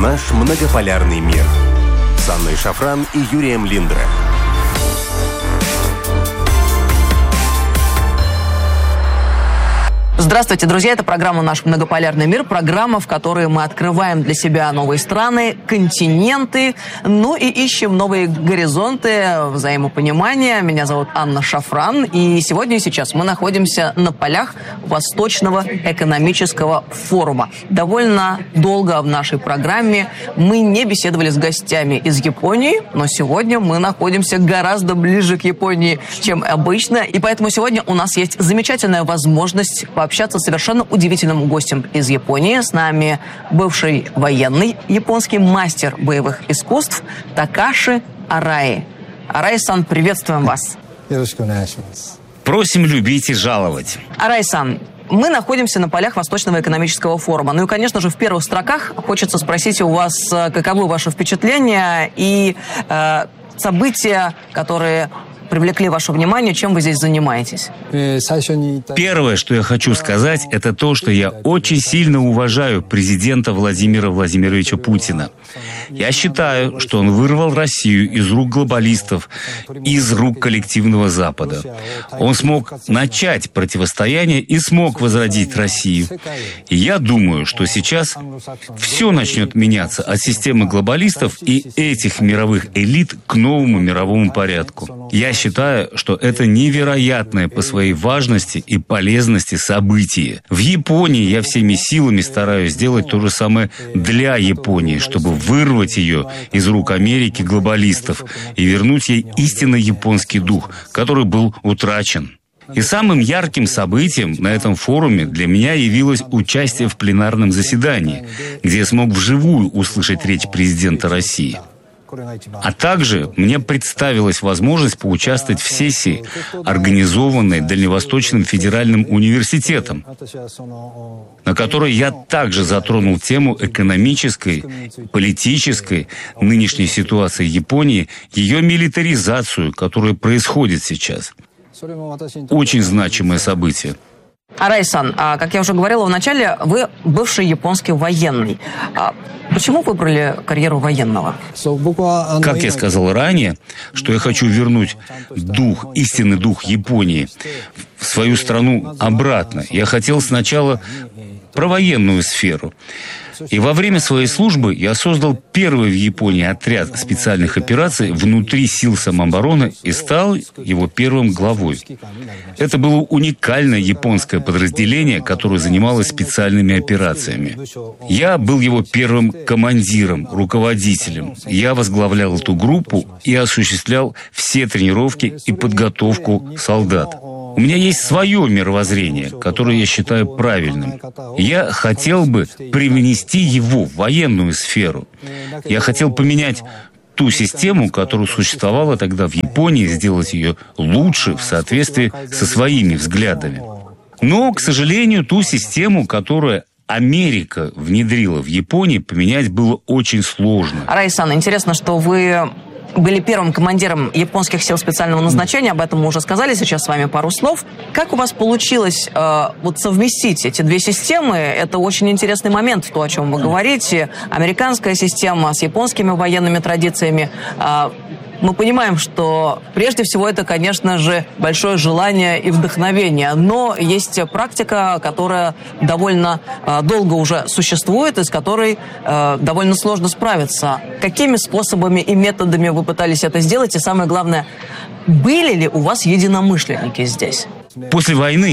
Наш многополярный мир. С Анной Шафран и Юрием Линдра. Здравствуйте, друзья! Это программа «Наш многополярный мир», программа, в которой мы открываем для себя новые страны, континенты, ну и ищем новые горизонты взаимопонимания. Меня зовут Анна Шафран, и сегодня и сейчас мы находимся на полях Восточного экономического форума. Довольно долго в нашей программе мы не беседовали с гостями из Японии, но сегодня мы находимся гораздо ближе к Японии, чем обычно, и поэтому сегодня у нас есть замечательная возможность пообщаться с совершенно удивительным гостем из Японии. С нами бывший военный японский мастер боевых искусств Такаши Араи. Араи-сан, приветствуем вас. Просим любить и жаловать. Араи-сан, мы находимся на полях Восточного экономического форума. Ну и, конечно же, в первых строках хочется спросить у вас, каковы ваши впечатления и события, которые привлекли ваше внимание, чем вы здесь занимаетесь? Первое, что я хочу сказать, это то, что я очень сильно уважаю президента Владимира Владимировича Путина. Я считаю, что он вырвал Россию из рук глобалистов, из рук коллективного Запада. Он смог начать противостояние и смог возродить Россию. И я думаю, что сейчас все начнет меняться от системы глобалистов и этих мировых элит к новому мировому порядку. Я считаю, что это невероятное по своей важности и полезности событие. В Японии я всеми силами стараюсь сделать то же самое для Японии, чтобы вырвать ее из рук Америки глобалистов и вернуть ей истинно японский дух, который был утрачен. И самым ярким событием на этом форуме для меня явилось участие в пленарном заседании, где я смог вживую услышать речь президента России. А также мне представилась возможность поучаствовать в сессии, организованной Дальневосточным федеральным университетом, на которой я также затронул тему экономической, политической нынешней ситуации Японии, ее милитаризацию, которая происходит сейчас. Очень значимое событие. Араи-сан, как я уже говорила в начале, вы бывший японский военный. Почему выбрали карьеру военного? Как я сказал ранее, что я хочу вернуть дух, истинный дух Японии в свою страну обратно. Я хотел сначала про военную сферу. И во время своей службы я создал первый в Японии отряд специальных операций внутри сил самообороны и стал его первым главой. Это было уникальное японское подразделение, которое занималось специальными операциями. Я был его первым командиром, руководителем. Я возглавлял эту группу и осуществлял все тренировки и подготовку солдат. У меня есть свое мировоззрение, которое я считаю правильным. Я хотел бы привнести его в военную сферу. Я хотел поменять ту систему, которая существовала тогда в Японии, сделать ее лучше в соответствии со своими взглядами. Но, к сожалению, ту систему, которую Америка внедрила в Японии, поменять было очень сложно. Араи-сан, интересно, что вы были первым командиром японских сил специального назначения, об этом мы уже сказали, сейчас с вами пару слов. Как у вас получилось совместить эти две системы? Это очень интересный момент, то, о чем вы говорите. Американская система с японскими военными традициями. Мы понимаем, что прежде всего это, конечно же, большое желание и вдохновение. Но есть практика, которая довольно долго уже существует, и с которой довольно сложно справиться. Какими способами и методами вы пытались это сделать? И самое главное, были ли у вас единомышленники здесь? После войны